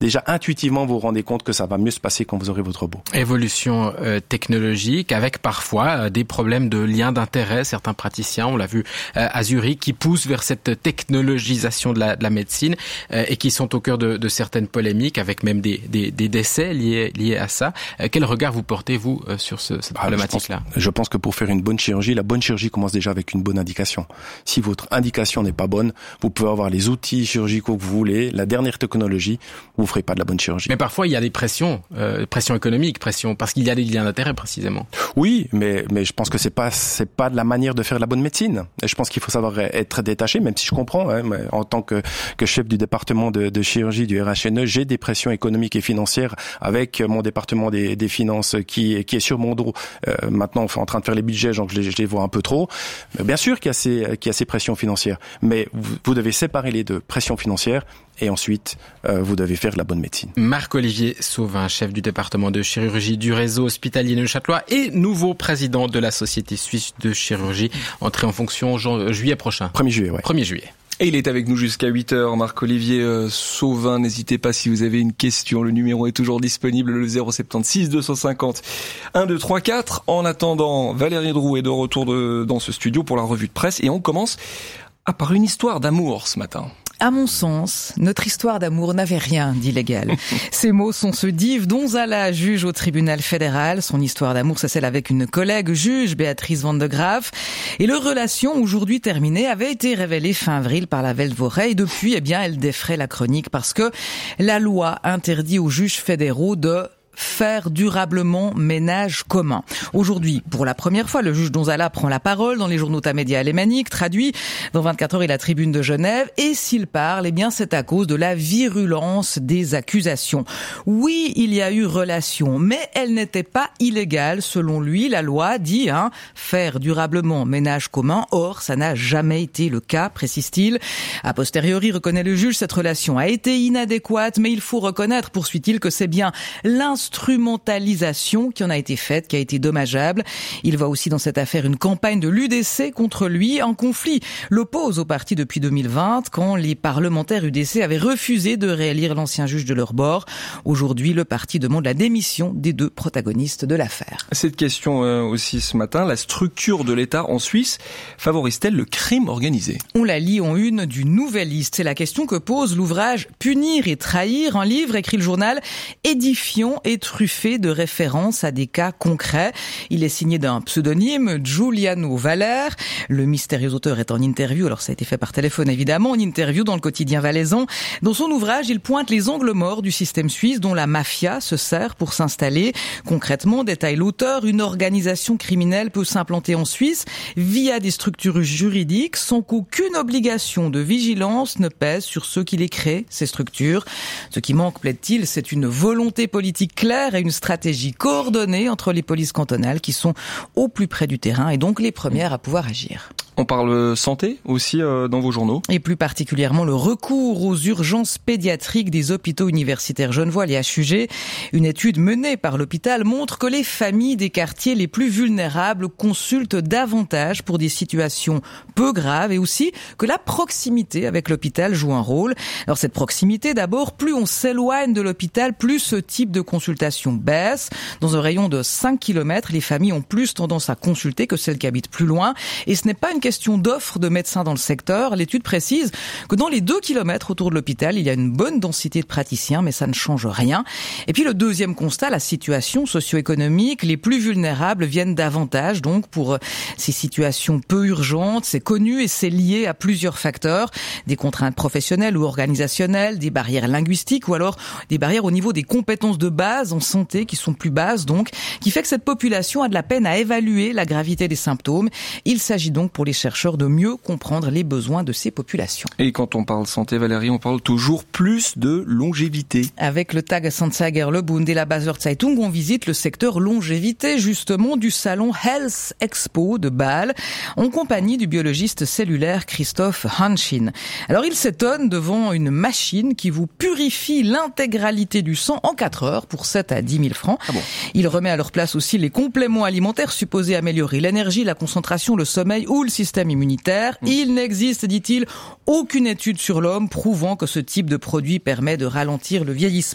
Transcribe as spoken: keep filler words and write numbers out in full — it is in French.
déjà intuitivement vous vous rendez compte que ça va mieux se passer quand vous aurez votre robot. Évolution euh, technologique avec parfois euh, des problèmes de lien d'intérêt. Certains praticiens, on l'a vu euh, à Zurich, qui poussent vers cette technologisation de la, de la médecine euh, et qui sont au cœur de, de certaines polémiques, avec même des, des, des décès liés, liés à ça. Euh, quel regard vous portez-vous euh, sur ce, cette problématique-là ? je pense, je pense que pour faire une bonne chirurgie, la bonne chirurgie commence déjà avec une bonne indication. Si votre indication n'est pas bonne, vous pouvez avoir les outils chirurgicaux que vous voulez, la dernière technologie, vous ne ferez pas de la bonne chirurgie. Mais parfois, il y a des pressions, euh, pression économique, pression parce qu'il y a des liens d'intérêt précisément. Oui, mais mais je pense que c'est pas c'est pas de la manière de faire la bonne médecine. Et je pense qu'il faut savoir être détaché, même si je comprends. Hein, en tant que que chef du département de, de chirurgie du R H N E, j'ai des pressions économiques et financières avec mon département des, des finances qui qui est sur mon dos. Euh, maintenant, on est en train de faire les budgets, donc je les, je les vois un peu trop. Mais bien sûr qu'il y a ces qu'il y a ces pressions financières, mais vous, vous devez séparer les deux, pression financière. Et ensuite, euh, vous devez faire de la bonne médecine. Marc-Olivier Sauvin, chef du département de chirurgie du réseau hospitalier neuchâtelois et nouveau président de la Société suisse de chirurgie, entré en fonction en juillet prochain. premier juillet, ouais. premier juillet. Et il est avec nous jusqu'à huit heures, Marc-Olivier euh, Sauvin. N'hésitez pas si vous avez une question. Le numéro est toujours disponible, le zéro soixante-seize deux cent cinquante un deux trois quatre. En attendant, Valérie Drouet est de retour de, dans ce studio pour la revue de presse. Et on commence ah, par une histoire d'amour ce matin. À mon sens, notre histoire d'amour n'avait rien d'illégal. Ces mots sont ceux d'Yves Donzala, juge au tribunal fédéral. Son histoire d'amour, c'est celle avec une collègue juge, Béatrice Van de Graaf. Et leur relation, aujourd'hui terminée, avait été révélée fin avril par la Welt-Vorrei. Et depuis, eh bien, elle défraie la chronique parce que la loi interdit aux juges fédéraux de faire durablement ménage commun. Aujourd'hui, pour la première fois, le juge Donzala prend la parole dans les journaux tamédia alémaniques, traduit dans vingt-quatre heures et la Tribune de Genève, et s'il parle, eh bien, c'est à cause de la virulence des accusations. Oui, il y a eu relation, mais elle n'était pas illégale, selon lui. La loi dit, hein, faire durablement ménage commun. Or, ça n'a jamais été le cas, précise-t-il. A posteriori, reconnaît le juge, cette relation a été inadéquate, mais il faut reconnaître, poursuit-il, que c'est bien l'instrument L'instrumentalisation qui en a été faite, qui a été dommageable. Il voit aussi dans cette affaire une campagne de l'U D C contre lui. Un conflit l'oppose au parti depuis deux mille vingt, quand les parlementaires U D C avaient refusé de réélire l'ancien juge de leur bord. Aujourd'hui, le parti demande la démission des deux protagonistes de l'affaire. Cette question euh, aussi ce matin, la structure de l'État en Suisse favorise-t-elle le crime organisé ? On la lit en une du Nouvelliste. C'est la question que pose l'ouvrage Punir et trahir, un livre écrit le journal édifiant et truffé de références à des cas concrets. Il est signé d'un pseudonyme, Giuliano Valère. Le mystérieux auteur est en interview, alors ça a été fait par téléphone évidemment, en interview dans le quotidien valaisan. Dans son ouvrage, il pointe les angles morts du système suisse dont la mafia se sert pour s'installer. Concrètement, détaille l'auteur, une organisation criminelle peut s'implanter en Suisse via des structures juridiques sans qu'aucune obligation de vigilance ne pèse sur ceux qui les créent, ces structures. Ce qui manque, plaide-t-il, c'est une volonté politique claire et une stratégie coordonnée entre les polices cantonales qui sont au plus près du terrain et donc les premières à pouvoir agir. On parle santé aussi euh, dans vos journaux. Et plus particulièrement le recours aux urgences pédiatriques des hôpitaux universitaires genevois, les H U G. Une étude menée par l'hôpital montre que les familles des quartiers les plus vulnérables consultent davantage pour des situations peu graves et aussi que la proximité avec l'hôpital joue un rôle. Alors cette proximité, d'abord, plus on s'éloigne de l'hôpital, plus ce type de consultation baisse. Dans un rayon de cinq kilomètres, les familles ont plus tendance à consulter que celles qui habitent plus loin. Et ce n'est pas une question d'offre de médecins dans le secteur. L'étude précise que dans les deux kilomètres autour de l'hôpital, il y a une bonne densité de praticiens, mais ça ne change rien. Et puis le deuxième constat, la situation socio-économique. Les plus vulnérables viennent davantage donc pour ces situations peu urgentes. C'est connu et c'est lié à plusieurs facteurs. Des contraintes professionnelles ou organisationnelles, des barrières linguistiques ou alors des barrières au niveau des compétences de base en santé qui sont plus basses donc, qui fait que cette population a de la peine à évaluer la gravité des symptômes. Il s'agit donc pour les chercheurs de mieux comprendre les besoins de ces populations. Et quand on parle santé, Valérie, on parle toujours plus de longévité. Avec le Tagesanzeiger, le Bund et la Basler Zeitung, on visite le secteur longévité, justement, du salon Health Expo de Bâle, en compagnie du biologiste cellulaire Christophe Hanschin. Alors, il s'étonne devant une machine qui vous purifie l'intégralité du sang en quatre heures pour sept à dix mille francs. Ah bon. Il remet à leur place aussi les compléments alimentaires supposés améliorer l'énergie, la concentration, le sommeil ou le système immunitaire. Mmh. Il n'existe, dit-il, aucune étude sur l'homme prouvant que ce type de produit permet de ralentir le vieillissement.